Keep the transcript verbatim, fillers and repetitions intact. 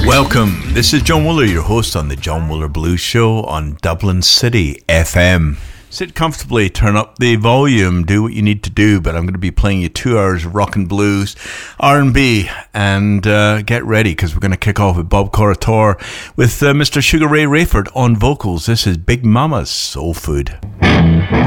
Welcome. This is John Wooler, your host on the John Wooler Blues Show on Dublin City F M. Sit comfortably, turn up the volume, do what you need to do, but I'm going to be playing you two hours of rock and blues, R and B, and uh, get ready because we're going to kick off with Bob Corritore with uh, Mister Sugar Ray Rayford on vocals. This is Big Mama's Soul Food.